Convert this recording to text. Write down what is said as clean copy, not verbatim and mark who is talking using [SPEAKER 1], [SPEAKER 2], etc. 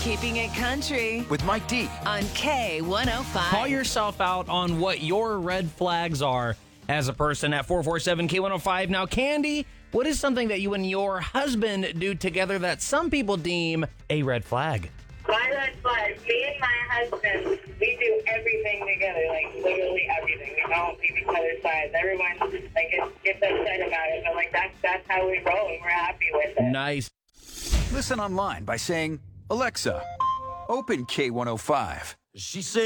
[SPEAKER 1] Keeping it country
[SPEAKER 2] with Mike D.
[SPEAKER 1] on K105.
[SPEAKER 3] Call yourself out on what your red flags are as a person at 447-K105. Now, Candy, what is something that you and your husband do together that some people deem a red flag?
[SPEAKER 4] My red flag, me and my husband, we do everything together, like literally everything. We don't leave each other's sides. Everyone gets upset about it, but that's how we roll, and we're happy with it.
[SPEAKER 3] Nice.
[SPEAKER 2] Listen online by saying, Alexa, open K105.
[SPEAKER 5] She said.